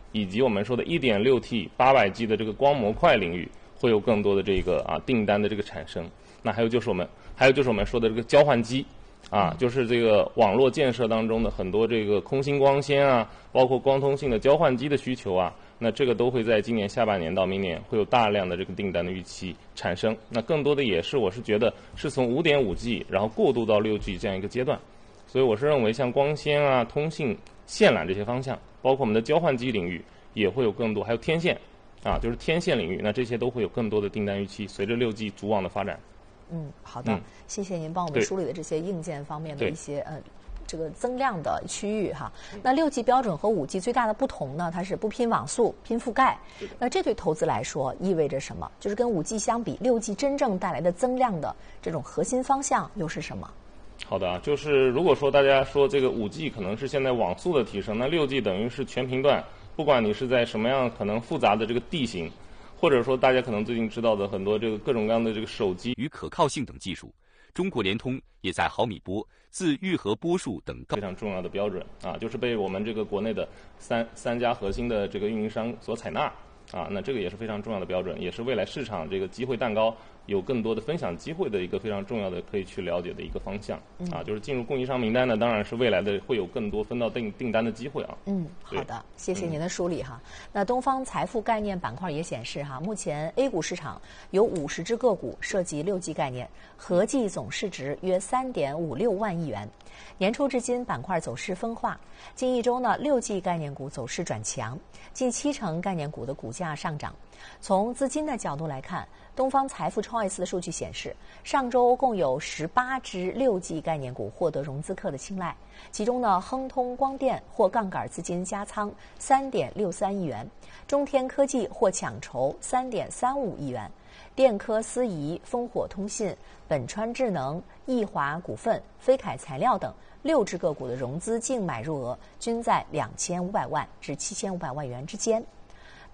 以及我们说的 1.6T 800G 的这个光模块领域，会有更多的这个订单的这个产生。那还有就是我们说的这个交换机。就是这个网络建设当中的很多这个空心光纤包括光通信的交换机的需求那这个都会在今年下半年到明年会有大量的这个订单的预期产生。那更多的也是我是觉得是从 5.5G 然后过渡到 6G 这样一个阶段。所以我是认为像光纤通信、线缆这些方向，包括我们的交换机领域也会有更多，还有天线就是天线领域，那这些都会有更多的订单预期，随着 6G 组网的发展。 好的，谢谢您帮我们梳理的这些硬件方面的一些这个增量的区域哈。那6G 标准和5G 最大的不同呢，它是不拼网速，拼覆盖。那这对投资来说意味着什么？就是跟5G 相比，6G 真正带来的增量的这种核心方向又是什么？ 好的就是如果说大家说这个5G 可能是现在网速的提升，那6G 等于是全频段，不管你是在什么样可能复杂的这个地形。或者说，大家可能最近知道的很多这个各种各样的这个手机与可靠性等技术，中国联通也在毫米波、自愈合波束等非常重要的标准就是被我们这个国内的三家核心的这个运营商所采纳那这个也是非常重要的标准，也是未来市场这个机会蛋糕有更多的分享机会的一个非常重要的可以去了解的一个方向就是进入供应商名单呢，当然是未来的会有更多分到订单的机会好的，谢谢您的梳理哈。那东方财富概念板块也显示目前 A 股市场有50只个股涉及6G 概念，合计总市值约3.56万亿元。年初至今，板块走势分化。近一周呢，6G 概念股走势转强，近70%概念股的股价上涨。从资金的角度来看，东方财富 Choice 的数据显示，上周共有18只6G 概念股获得融资客的青睐，其中呢，亨通光电获杠杆资金加仓3.63亿元，中天科技获抢筹3.35亿元。电科思怡、烽火通信、本川智能、易华股份、飞凯材料等6只个股的融资净买入额均在2500万至7500万元之间。